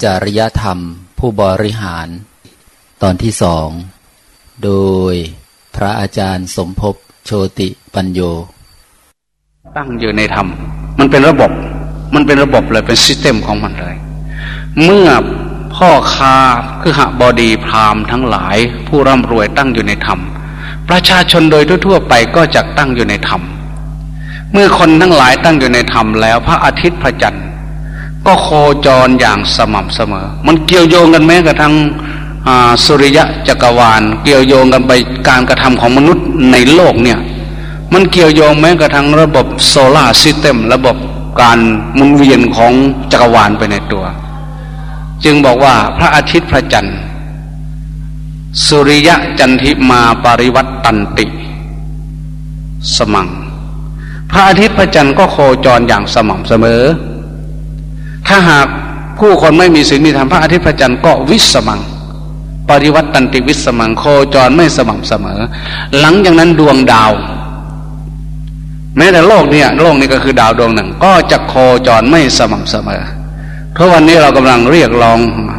จริยธรรมผู้บริหารตอนที่2โดยพระอาจารย์สมภพโชติปัญโยตั้งอยู่ในธรรมมันเป็นระบบเลยเป็นซิสเต็มของมันเลยเมื่อพ่อค้าคือหบดีพราหมณ์ทั้งหลายผู้ร่ำรวยตั้งอยู่ในธรรมประชาชนโดยทั่วไปก็จะตั้งอยู่ในธรรมเมื่อคนทั้งหลายตั้งอยู่ในธรรมแล้วพระอาทิตย์พระจันทร์ก็โคจรอย่างสม่ำเสมอมันเกี่ยวโยงกันแม้กระทั่งสุริยะจักรวาลเกี่ยวโยงกันไปการกระทำของมนุษย์ในโลกเนี่ยมันเกี่ยวโยงแม้กระทั่งระบบโซลาร์ซิสเต็มระบบการหมุนเวียนของจักรวาลไปในตัวจึงบอกว่าพระอาทิตย์พระจันทร์สุริยะจันทิมาปริวัตตันติสมังพระอาทิตย์พระจันทร์ก็โคจรอย่างสม่ำเสมอถ้าหากผู้คนไม่มีศีลมีธรรมพระอาทิตย์พระจันทร์ก็วิสมังปริวัตตันติวิสมังโคจรไม่สม่ำเสมอหลังจากนั้นดวงดาวแม้แต่โลกนี้ก็คือดาวดวงหนึ่งก็จะโคจรไม่สม่ำเสมอเพราะวันนี้เรากำลังเรียกร้อง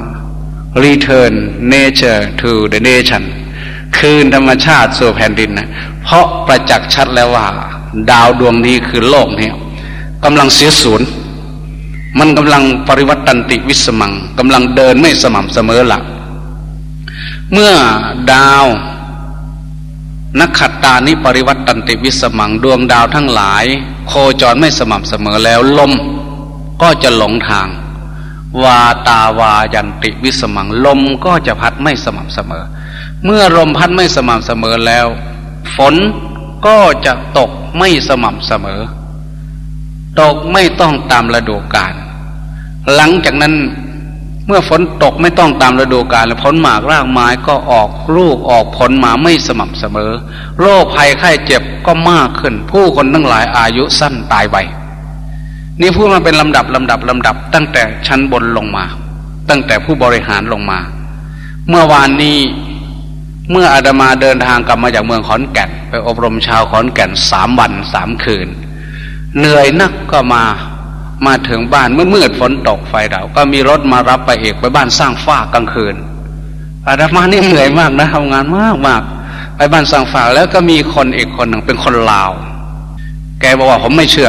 return nature to the nation คืนธรรมชาติสู่แผ่นดินนะเพราะประจักษ์ชัดแล้วว่าดาวดวงนี้คือโลกนี้กำลังเสียศูนย์มันกำลังปริวัตตันติวิสมังกำลังเดินไม่สม่ำเสมอละเมื่อดาวนักขัตตานิปริวัตตันติวิสมังดวงดาวทั้งหลายโคจรไม่สม่ำเสมอแล้วลมก็จะหลงทางวาตาวายันติวิสมังลมก็จะพัดไม่สม่ำเสมอเมื่อลมพัดไม่สม่ำเสมอแล้วฝนก็จะตกไม่สม่ำเสมอตกไม่ต้องตามฤดูกาลหลังจากนั้นเมื่อฝนตกไม่ต้องตามฤดูกาลแล้วผลหมากรากไม้ก็ออกลูกออกผลมาไม่สม่ำเสมอโรคภัยไข้เจ็บก็มากขึ้นผู้คนทั้งหลายอายุสั้นตายไวนี่พูดมาเป็นลำดับตั้งแต่ชั้นบนลงมาตั้งแต่ผู้บริหารลงมาเมื่อวานนี้เมื่ออาตมาเดินทางกลับมาจากเมืองขอนแก่นไปอบรมชาวขอนแก่น3 วัน 3 คืนเหนื่อยนักก็มาถึงบ้านมืดๆฝนตกไฟดับก็มีรถมารับไปเอกไปบ้านสร้างฟ้ากลางคืนอาตมานี่เหนื่อยมากนะทำงานมากไปบ้านสร้างฟ้าแล้วก็มีคนอีกคนหนึ่งเป็นคนลาวแกบอกว่าผมไม่เชื่อ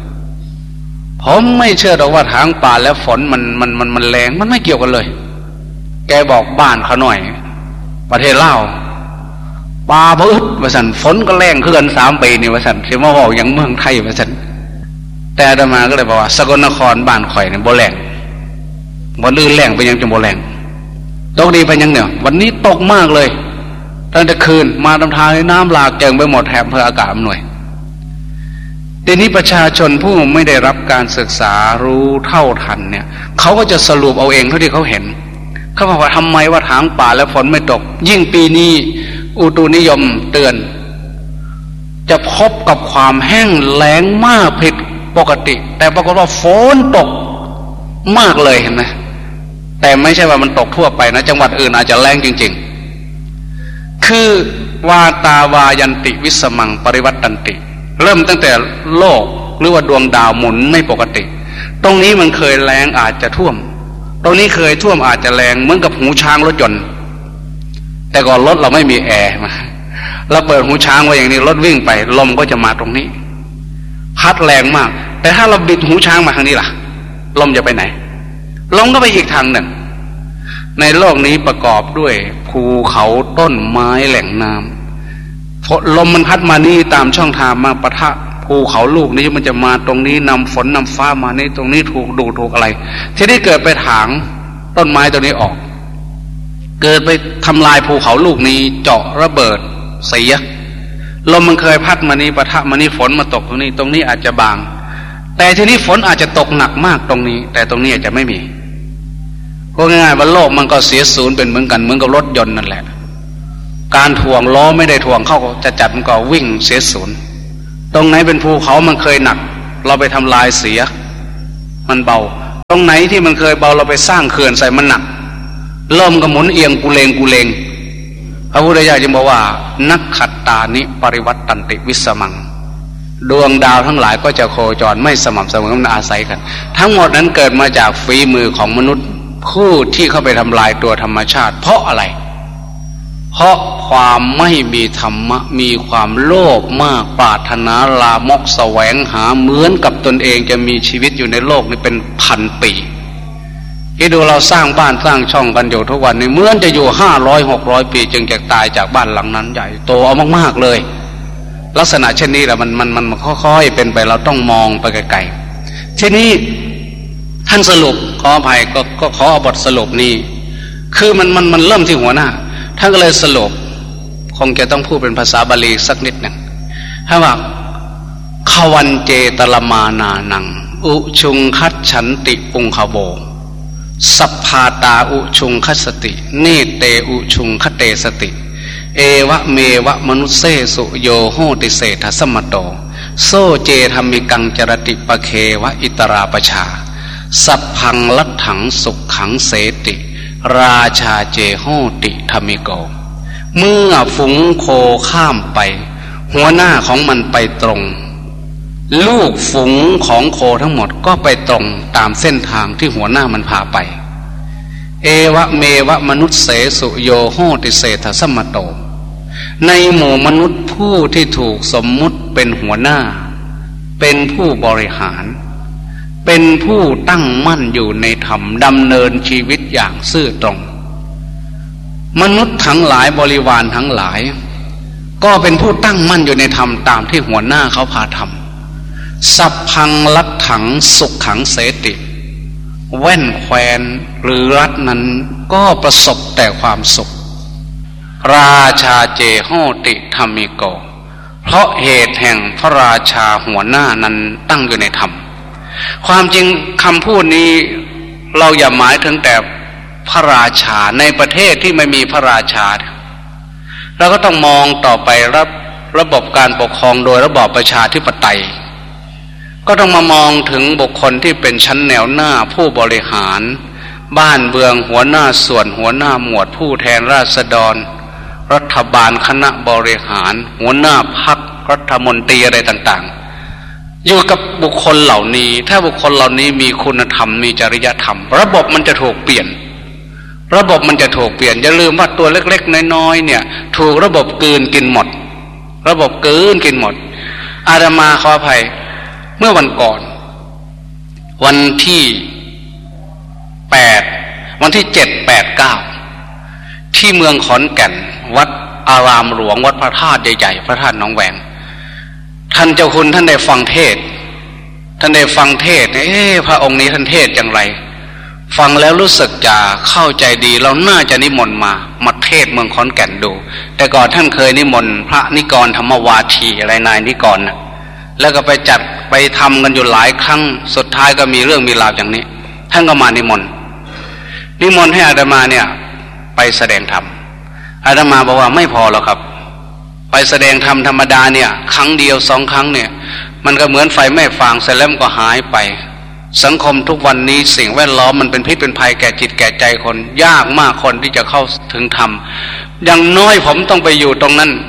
หรอกว่าทางป่าแล้วฝนมันแรงมันไม่เกี่ยวกันเลยแกบอกบ้านเขาหน่อยประเทศลาวป่าบึดว่าซั่นฝนก็แรงขึ้น3 ปีนี่ว่าซั่นสิมาเว้าอย่างเมืองไทยว่าซั่นแต่อาตมาก็เลยบอกว่าสกลนครบ้านข่อยนี่บ่แรงบ่ลื่นแรงไปยังจะบ่แรงตกดีไปยังเนี่ยวันนี้ตกมากเลยตั้งแต่คืนมาตามทางน้ำหลากเจิงไปหมดแถบอำเภออากาศอำนวยทีนี้ประชาชนผู้ไม่ได้รับการศึกษารู้เท่าทันเนี่ยเขาก็จะสรุปเอาเองเท่าที่เขาเห็นเขาบอกว่าทำไมว่าทางป่าแล้วฝนไม่ตกยิ่งปีนี้อุตุนิยมเตือนจะพบกับความแห้งแล้งมากผิดปกติแต่ปรากฏว่าฝนตกมากเลยเห็นไหมแต่ไม่ใช่ว่ามันตกทั่วไปนะจังหวัดอื่นอาจจะแล้งจริงๆคือวาตาวายันติวิสมังปริวัตตันติเริ่มตั้งแต่โลกหรือว่าดวงดาวหมุนไม่ปกติตรงนี้มันเคยแล้งอาจจะท่วมตรงนี้เคยท่วมอาจจะแรงเหมือนกับหูช้างรถยนต์แต่ก่อนรถเราไม่มีแอร์มาเราเปิดหูช้างไว้อย่างนี้รถวิ่งไปลมก็จะมาตรงนี้พัดแรงมากแต่ถ้าเราบิดหูช้างมาทางนี้ล่ะลมจะไปไหนลมก็ไปอีกทางหนึ่งในโลกนี้ประกอบด้วยภูเขาต้นไม้แหล่งน้ำลมมันพัดมานี่ตามช่องทางมาปะทะภูเขาลูกนี้มันจะมาตรงนี้นำฝนนำฟ้ามานี่ตรงนี้ถูกดูถูกอะไรที่ได้เกิดไปถางต้นไม้ตัวนี้ออกเกิดไปทำลายภูเขาลูกนี้เจาะระเบิดเสียลมมันเคยพัดมานี่ปะทะมานี่ฝนมาตกตรงนี้อาจจะบางแต่ทีนี้ฝนอาจจะตกหนักมากตรงนี้แต่ตรงนี้อาจจะไม่มีก็ง่ายๆว่าโลกมันก็เสียศูนย์เป็นเหมือนกันเหมือนกับรถยนต์นั่นแหละการถ่วงล้อไม่ได้ถ่วงเข้าจะจัดมันก็วิ่งเสียศูนย์ตรงไหนเป็นภูเขามันเคยหนักเราไปทำลายเสียมันเบาตรงไหนที่มันเคยเบาเราไปสร้างเขื่อนใส่มันหนักลมก็หมุนเอียงกูเลงพระพุทธเจ้าจึงบอกว่านักขัตตานิปริวัตตันติวิสมังดวงดาวทั้งหลายก็จะโคจรไม่สม่ำเสมอมันอาศัยกันทั้งหมดนั้นเกิดมาจากฝีมือของมนุษย์ผู้ที่เข้าไปทำลายตัวธรรมชาติเพราะอะไรเพราะความไม่มีธรรมะมีความโลภมากปรารถนาลามกแสวงหาเหมือนกับตนเองจะมีชีวิตอยู่ในโลกนี้เป็นพันปีที่ดูเราสร้างบ้านสร้างช่องกันอยู่ทุกวันนี้เหมือนจะอยู่500-600 ปีจึงจะตายจากบ้านหลังนั้นใหญ่โตเอามากๆเลยลักษณะเช่นนี้แหละมันค่อยๆเป็นไปเราต้องมองไปไกลๆทีนี้ท่านสรุปขออภัยก็ขอเอาบทสรุปนี้คือมันเริ่มที่หัวหน้าท่านก็เลยสรุปคงจะต้องพูดเป็นภาษาบาลีสักนิดหนึ่งถ้าว่าขวันเจตลมานานังอุชุงคัจฉันติปุงขโวสัพพาตาอุชุงคัสติเนเตอุชุงคเตสติเอวะเมวะมนุสเสสุโยโหติเศธสมโตโซเจธรรมิกังจรติปะเควะอิตราปชาสัพพังลัทถังสุขขังเสติราชาเจโหติธรรมิโกเมื่อฝูงโคข้ามไปหัวหน้าของมันไปตรงลูกฝูงของโคทั้งหมดก็ไปตรงตามเส้นทางที่หัวหน้ามันพาไปเอวะเมวะมนุสเสสุโยโหติเศธสมโตในหมู่มนุษย์ผู้ที่ถูกสมมุติเป็นหัวหน้าเป็นผู้บริหารเป็นผู้ตั้งมั่นอยู่ในธรรมดำเนินชีวิตอย่างซื่อตรงมนุษย์ทั้งหลายบริวารทั้งหลายก็เป็นผู้ตั้งมั่นอยู่ในธรรมตามที่หัวหน้าเขาพาทำสัพพังลัทถังสุขขังเสติแว่นแควนหรือรัฐนั้นก็ประสบแต่ความสุขราชาเจโหติธรรมิโกเพราะเหตุแห่งพระราชาหัวหน้านั้นตั้งอยู่ในธรรมความจริงคำพูดนี้เราอย่าหมายถึงแต่พระราชาในประเทศที่ไม่มีพระราชาเราก็ต้องมองต่อไประบบการปกครองโดยระบอบประชาธิปไตยก็ต้องมามองถึงบุคคลที่เป็นชั้นแนวหน้าผู้บริหารบ้านเมืองหัวหน้าส่วนหัวหน้าหมวดผู้แทนราษฎรรัฐบาลคณะบริหารหัวหน้าพรรครัฐมนตรีอะไรต่างๆอยู่กับบุคคลเหล่านี้ถ้าบุคคลเหล่านี้มีคุณธรรมมีจริยธรรมระบบมันจะถูกเปลี่ยนอย่าลืมว่าตัวเล็กๆน้อยๆเนี่ยถูกระบบกลืนกินหมดอาตมาขออภัยเมื่อวันก่อนวันที่7-8-9ที่เมืองขอนแก่นวัดอารามหลวงวัดพระธาตุใหญ่ๆพระธาตุหนองแหวงท่านเจ้าคุณท่านได้ฟังเทศพระองค์นี้ท่านเทศอย่างไรฟังแล้วรู้สึกจะเข้าใจดีเราน่าจะนิมนต์มาเทศเมืองขอนแก่นดูแต่ก่อนท่านเคยนิมนต์พระนิกรธรรมวาทีอะไรนายนิกรนะแล้วก็ไปจัดไปทำกันอยู่หลายครั้งสุดท้ายก็มีเรื่องมีราวอย่างนี้ท่านก็มานิมนต์ให้อาตมาเนี่ยไปแสดงธรรมอาตมาบอกว่าไม่พอหรอกครับไปแสดงธรรมธรรมดาเนี่ยครั้งเดียว2 ครั้งเนี่ยมันก็เหมือนไฟไหม้ฟางเสร็จแล้วมันก็หายไปสังคมทุกวันนี้สิ่งแวดล้อมมันเป็นพิษเป็นภัยแก่จิตแก่ใจคนยากมากคนที่จะเข้าถึงธรรมอย่างน้อยผมต้องไปอยู่ตรงนั้น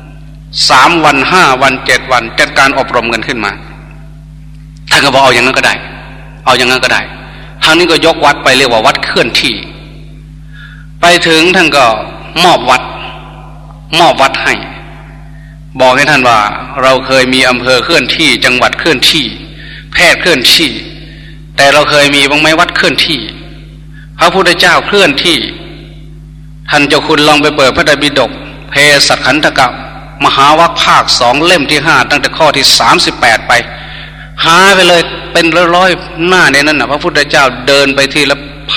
3 วัน5 วัน7 วันจัดการอบรมกันขึ้นมาท่านก็บอกเอาอย่างนั้นก็ได้ทางนี้ก็ยกวัดไปเรียกว่าวัดเคลื่อนที่ไปถึงท่านก็มอบวัดให้บอกให้ท่านว่าเราเคยมีอำเภอเคลื่อนที่จังหวัดเคลื่อนที่แพทย์เคลื่อนที่แต่เราเคยมีบ้างไหมวัดเคลื่อนที่พระพุทธเจ้าเคลื่อนที่ท่านเจ้าคุณลองไปเปิดพระไตรปิฎกเพสักขันธกะมหาวรรคภาค2เล่มที่5ตั้งแต่ข้อที่38ไปหาไปเลยเป็นร้อยๆหน้าในนั้นน่ะพระพุทธเจ้าเดินไปทีละ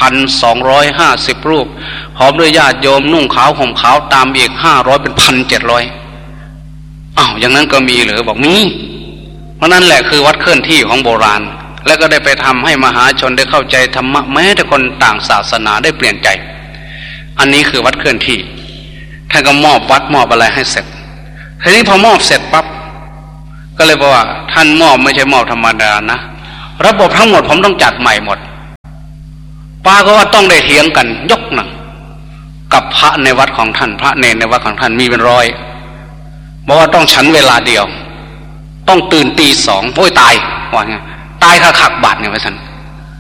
1,250 รูปพร้อมด้วยญาติโยมนุ่งขาวห่มขาวตามอีก500เป็น 1,700 อ้าวอย่างนั้นก็มีหรือบอกมีเพราะนั้นแหละคือวัดเคลื่อนที่ของโบราณแล้วก็ได้ไปทำให้มหาชนได้เข้าใจธรรมะแม้แต่คนต่างศาสนาได้เปลี่ยนใจอันนี้คือวัดเคลื่อนที่ท่านก็มอบวัดมอบอะไรให้เสร็จทีนี้พอมอบเสร็จปั๊บก็เลยบอกว่าท่านมอบไม่ใช่มอบธรรมดานะระบบทั้งหมดผมต้องจัดใหม่หมดป้าก็ว่าต้องได้เถียงกันยกหนังกับพระในวัดของท่านพระเนรในวัดของท่านมีเป็นร้อยบอกว่าต้องฉันเวลาเดียวต้องตื่นตี 2โอ้ยตายว่าไงตายขักบาทเนี่ยว่าท่านให้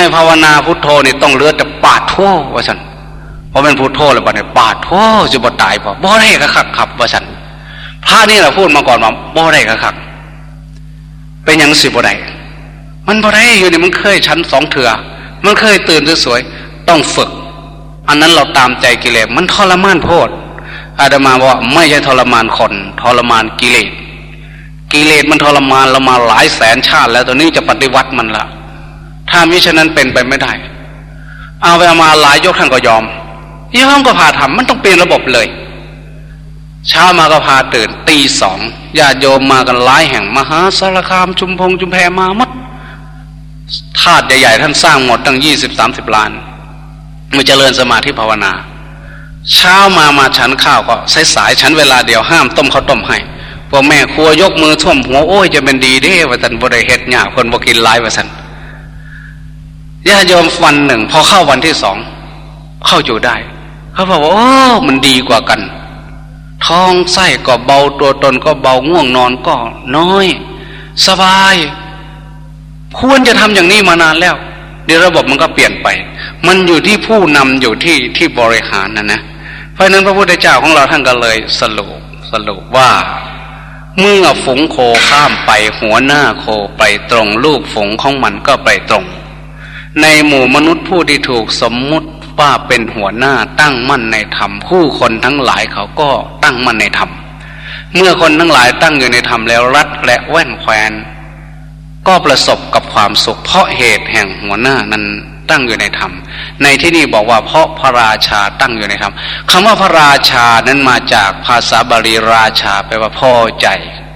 ภาวนาพุทโธนี่ต้องเลือแต่ปาดโธว่าฉันเพราะเป็นพุทโธแล้วบัดนี้ปาดโธจะบ่ตายบ่ได้กะคักครับว่าฉันพระนี่เราพูดมาก่อนว่าบ่ได้กะคักเป็นหยังสิบ่ได้มันบ่ได้อยู่นี่มันเคยชั้น2เถื่อมันเคยตื่นสวยๆต้องฝึกอันนั้นเราตามใจกิเลสมันทรมานโพดอาตมาบอกไม่ใช่ทรมานคนทรมานกิเลสกิเลสมันทรมานเรามาหลายแสนชาติแล้วตัวนี้จะปฏิวัติมันละถ้ามิฉะนั้นเป็นไปไม่ได้เอาไปมาหลายยกท่านก็ยอมก็พาทำมันต้องเปลี่ยนระบบเลยเช้ามาก็พาตื่นตี 2ญาติโยมมากันหลายแห่งมหาสารคามชุมพงชุมแพมาหมดธาตุใหญ่ๆท่านสร้างหมดตั้ง20-30 ล้านมาเจริญสมาธิภาวนาเช้ามาฉันข้าวก็สายๆฉันเวลาเดียวห้ามต้มข้าวต้มให้พวกแม่ครัวยกมือท่วมหัวโอ้ยจะเป็นดีเด้ว่าท่านบ่ได้เฮ็ดหยาคนบ่กินหลายว่าซั่นญาติโยมวันหนึ่งพอเข้าวันที่2เข้าอยู่ได้เขาบอกว่าโอ้มันดีกว่ากันท้องไส้ก็เบาตัวตนก็เบาง่วงนอนก็น้อยสบายควรจะทำอย่างนี้มานานแล้วเดี๋ยวระบบมันก็เปลี่ยนไปมันอยู่ที่ผู้นำอยู่ที่บริหารนะเพราะฉะนั้นพระพุทธเจ้าของเราท่านก็เลยสรุปว่าเมื่อฝูงโคข้ามไปหัวหน้าโคไปตรงลูกฝูงของมันก็ไปตรงในหมู่มนุษย์ผู้ที่ถูกสมมุติว่าเป็นหัวหน้าตั้งมั่นในธรรมผู้คนทั้งหลายเขาก็ตั้งมั่นในธรรมเมื่อคนทั้งหลายตั้งอยู่ในธรรมแล้วรัฐและแว่นแคว้นก็ประสบกับความสุขเพราะเหตุแห่งหัวหน้านั้นตั้งอยู่ในธรรมในที่นี้บอกว่าเพราะพระราชาตั้งอยู่ในธรรมคำว่าพระราชานั้นมาจากภาษาบาลีราชาแปลว่าพอใจ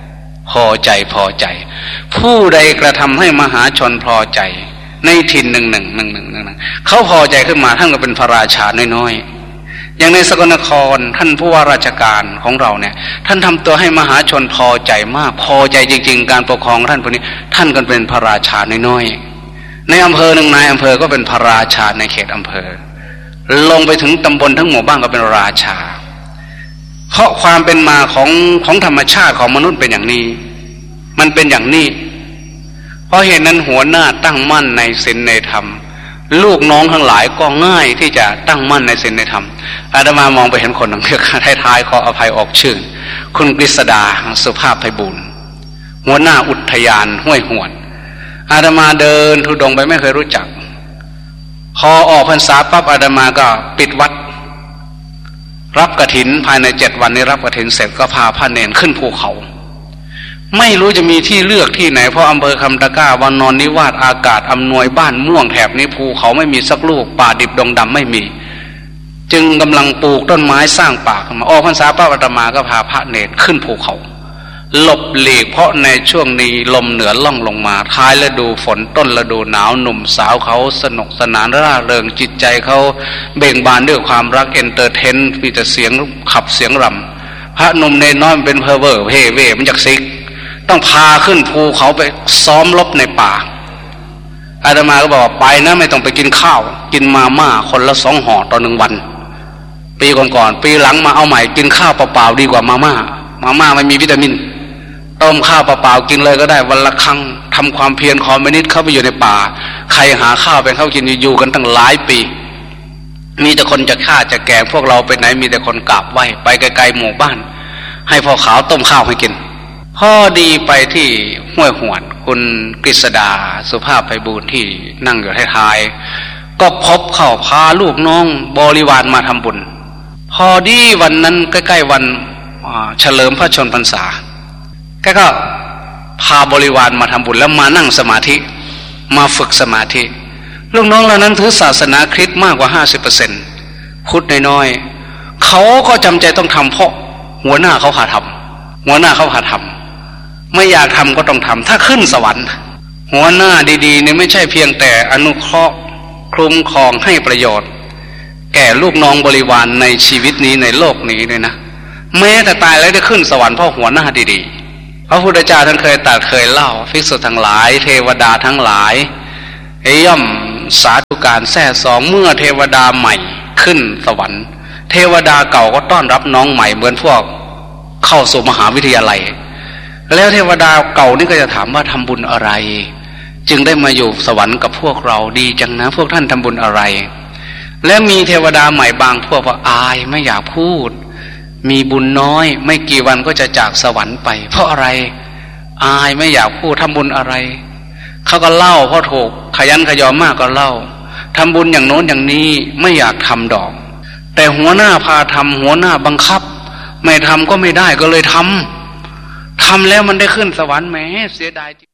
ผู้ใดกระทำให้มหาชนพอใจในถิ่นหนึ่งเขาพอใจขึ้นมาท่านก็เป็นพระราชาน้อยๆอย่างในสกลนครท่านผู้ว่าราชการของเราเนี่ยท่านทำตัวให้มหาชนพอใจมากพอใจจริงๆการปกครองท่านพวกนี้ท่านก็เป็นพระราชาน้อยๆในอำเภอหนึ่งนายอำเภอก็เป็นพระราชาในเขตอำเภอลงไปถึงตำบลทั้งหมู่บ้านก็เป็นราชาเพราะความเป็นมาของธรรมชาติของมนุษย์เป็นอย่างนี้มันเป็นอย่างนี้เพราะเหตุนั้นหัวหน้าตั้งมั่นในศีลในธรรมลูกน้องทั้งหลายก็ง่ายที่จะตั้งมั่นในศีลในธรรมอาตมามองไปเห็นคนหนึ่งท้ายๆขออภัยออกชื่อคุณกฤษดาสุภาพไพบูลย์หัวหน้าอุทยานห้วยหวนอาตมาเดินธุดงค์ไปไม่เคยรู้จักพอออกพรรษาปั๊บอาตมาก็ปิดวัดรับกฐินภายใน7 วันนี้รับกฐินเสร็จก็พาพระเนรขึ้นภูเขาไม่รู้จะมีที่เลือกที่ไหนเพราะอำเภอคำตะกร้าวันนอนนิวาสอากาศอำนวยบ้านม่วงแถบนี้ภูเขาไม่มีสักลูกป่าดิบดงดำไม่มีจึงกำลังปลูกต้นไม้สร้างป่าขึ้นมาออกพรรษาป้าอาตมาก็พาพระเนรขึ้นภูเขาหลบหลีกเพราะในช่วงนี้ลมเหนือล่องลงมาท้ายฤดูฝนต้นฤดูหนาวหนุ่มสาวเขาสนุกสนานร่าเริงจิตใจเขาเบ่งบานด้วยความรักเอนเตอร์เทนมีแต่เสียงขับเสียงรำพระหนุ่มเนรน้อยมันเป็นเพอเวอร์เฮ่เว่มันจากซิกต้องพาขึ้นภูเขาไปซ้อมรบในป่าอาตมาก็บอกไปนะไม่ต้องไปกินข้าวกินมาม่าคนละ2 ห่อต่อ1 วันปีก่อนปีหลังมาเอาใหม่กินข้าวเปล่าๆดีกว่ามาม่าไม่มีวิตามินต้มข้าวเปล่าๆกินเลยก็ได้วันละครั้งทำความเพียรคอมมิวนิสต์เข้าไปอยู่ในป่าใครหาข้าวเป็นข้าวกินอยู่กันตั้งหลายปีมีแต่คนจะฆ่าจะแกงพวกเราไปไหนมีแต่คนกราบไหว้ไปไกลๆหมู่บ้านให้พ่อขาวต้มข้าวให้กินพอดีไปที่ห้วยหวนคุณกฤษดาสุภาพไพบูลย์ที่นั่งอยู่ท้ายๆก็พบเข้าพาลูกน้องบริวารมาทำบุญพอดีวันนั้นใกล้ๆวันเฉลิมพระชนพรรษาแกก็พาบริวารมาทำบุญแล้วมานั่งสมาธิมาฝึกสมาธิลูกน้องเหล่านั้นถือศาสนาคริสต์มากกว่า 50% พุทธน้อยๆเขาก็จำใจต้องทำเพราะหัวหน้าเขาพาทำไม่อยากทำก็ต้องทำถ้าขึ้นสวรรค์หัวหน้าดีๆเนี่ยไม่ใช่เพียงแต่อนุเคราะห์คุ้มครองให้ประโยชน์แก่ลูกน้องบริวารในชีวิตนี้ในโลกนี้เลยนะแม้แต่ตายแล้วได้ขึ้นสวรรค์เพราะหัวหน้าดีๆพระพุทธเจ้าท่านเคยเล่าภิกษุทั้งหลายเทวดาทั้งหลายย่อมสาธุการแท้สองเมื่อเทวดาใหม่ขึ้นสวรรค์เทวดาเก่าก็ต้อนรับน้องใหม่เหมือนพวกเข้าสู่มหาวิทยาลัยแล้วเทวดาเก่านี่ก็จะถามว่าทำบุญอะไรจึงได้มาอยู่สวรรค์กับพวกเราดีจังนะพวกท่านทำบุญอะไรและมีเทวดาใหม่บางพวกว่าอายไม่อยากพูดมีบุญน้อยไม่กี่วันก็จะจากสวรรค์ไปเพราะอะไรอายไม่อยากพูดทำบุญอะไรเขาก็เล่าเพราะถูกขยันขยอมากก็เล่าทำบุญอย่างโน้นอย่างนี้ไม่อยากทำดอกแต่หัวหน้าพาทำหัวหน้าบังคับไม่ทำก็ไม่ได้ก็เลยทำแล้วมันได้ขึ้นสวรรค์แหมเสียดาย